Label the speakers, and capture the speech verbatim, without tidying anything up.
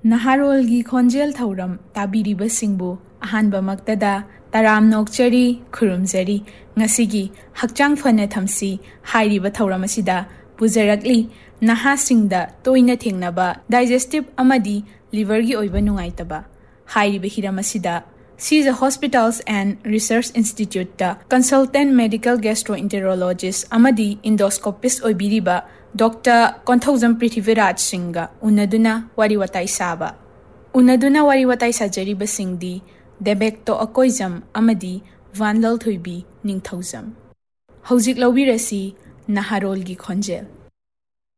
Speaker 1: ꯅꯍꯥꯔꯣꯜꯒꯤ ꯈꯣꯟꯖꯦꯜ ꯊꯧꯔꯝ ꯇꯥꯕꯤꯔꯤꯕꯁꯤꯡꯕꯨ ꯑꯍꯥꯟꯕꯃꯛꯇꯗ ꯇꯔꯥꯝ ꯅꯣꯛꯆꯔꯤ ꯈꯨꯔꯨꯝꯖꯔꯤ ꯉꯁꯤꯒꯤ ꯍꯛꯆꯥꯡ ꯐꯅ ꯊꯝꯁꯤ ꯍꯥꯏꯔꯤꯕ ꯊꯧꯔꯝ ꯑꯁꯤꯗ ꯄꯨꯖꯔꯛꯂꯤ ꯅꯍꯥꯁꯤꯡꯗ ꯇꯣꯏꯅ ꯊꯦꯡꯅꯕ ꯗꯥꯏꯖꯦꯁꯇꯤꯚ ꯑꯃꯗꯤ ꯂꯤꯚꯔꯒꯤ ꯑꯣꯏꯕ ꯅꯨꯡꯉꯥꯏꯇꯕ ꯍꯥꯏꯔꯤꯕ ꯍꯤꯔꯝ ꯑꯁꯤꯗ ꯁꯤꯖ ꯍꯣꯁꯄꯤꯇꯥꯜꯁ ꯑꯦꯟ ꯔꯤꯁꯔꯁ ꯏꯟꯁꯇꯤꯇ꯭ꯌꯨꯠꯇ ꯀꯟꯁꯜꯇꯦꯟꯠ ꯃꯦꯗꯤꯀꯦꯜ ꯒꯦꯁꯇ꯭ꯔꯣꯏꯟꯇꯦꯔꯣꯂꯣꯖꯤꯁ ꯑꯃꯗꯤ ꯏꯟꯗꯣꯁꯀꯣꯄꯤꯁ ꯑꯣꯏꯕꯤꯔꯤꯕ ꯗꯣꯛꯇꯔ ꯀꯣꯟꯊꯧꯖꯝ ꯄ꯭ꯔꯤꯊꯤꯕꯤꯔꯥꯖ ꯁꯤꯡꯒ ꯎꯅꯗꯨꯅ ꯋꯥꯔꯤ ꯋꯥꯇꯥꯏ ꯁꯥꯕ ꯎꯅꯗꯨꯅ ꯋꯥꯔꯤ ꯋꯥꯇꯥꯏ ꯁꯥꯖꯔꯤꯕꯁꯤꯡꯗꯤ ꯗꯦꯕꯦꯛꯇꯣ ꯑꯀꯣꯏꯖꯝ ꯑꯃꯗꯤ ꯚꯥꯟ ꯂꯜꯊꯣꯏꯕꯤ ꯅꯤꯡꯊꯧꯖꯝ ꯍꯧꯖꯤꯛ ꯂꯧꯕꯤꯔꯁꯤ ꯅꯍꯥꯔꯣꯜꯒꯤ ꯈꯣꯟꯖꯦꯜ